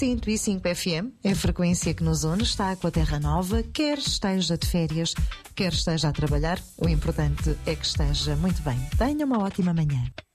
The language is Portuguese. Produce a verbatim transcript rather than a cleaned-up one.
cento e cinco F M é a frequência que nos une, está com a Terra Nova, quer esteja de férias, quer esteja a trabalhar, o importante é que esteja muito bem. Tenha uma ótima manhã.